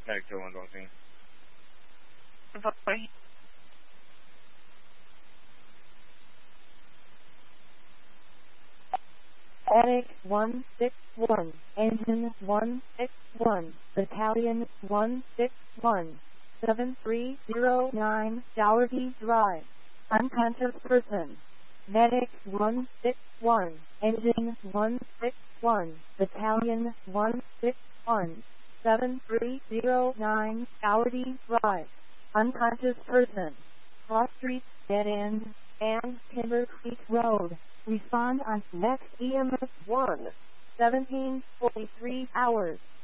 下一个救援中心。 Medic 161, Engine 161, Battalion 161, 7309, Dougherty Drive. Unconscious person. Medic 161, Engine 161, Battalion 161, 7309, Dougherty Drive. Unconscious person. Cross Street, Dead End, and Timber Creek Road. Respond on next EMS 1. 17:43 hours.